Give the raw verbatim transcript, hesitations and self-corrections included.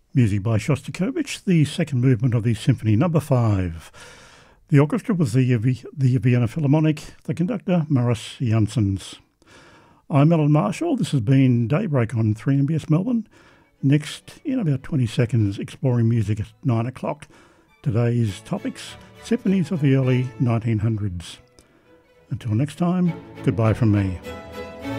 Music by Shostakovich, the second movement of the Symphony Number Five. The orchestra was the, the Vienna Philharmonic, the conductor Maurice Janssens. I'm Alan Marshall. This has been Daybreak on three M B S Melbourne. Next, in about twenty seconds, exploring music at nine o'clock. Today's topics, symphonies of the early nineteen hundreds. Until next time, goodbye from me.